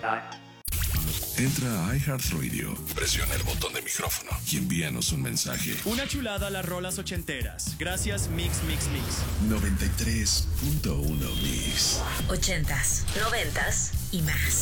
Entra a iHeartRadio, presiona el botón de micrófono y envíanos un mensaje. Una chulada a las rolas ochenteras. Gracias Mix Mix Mix. 93.1 Mix. 80s, 90s y más.